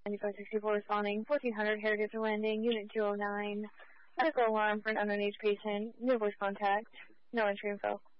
9564 responding, 1400 Harrogate Landing, Unit 209. Medical alarm for an unknown age patient. No voice contact. No entry info.